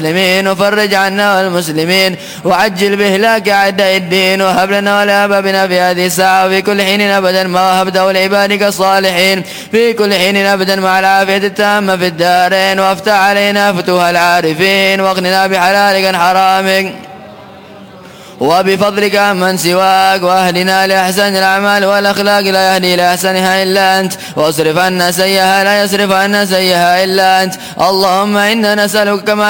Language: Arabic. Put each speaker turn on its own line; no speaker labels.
المسلمين وفرج عنا والمسلمين وعجل بإهلاك أعداء الدين وهب لنا ولآبابنا في هذه الساعة وفي كل حين أبدا ما وهبته لعبادك الصالحين في كل حين أبدا مع العافية التامة في الدارين وافتح علينا فتوح العارفين واغننا بحلالك عن حرامك وبفضلك عمن سواك واهدنا لأحسن الأعمال والأخلاق لا يهدي لأحسنها إلا أنت واصرف عنا سيئها لا يصرف عنا سيئها إلا أنت. اللهم إنا نسألك كما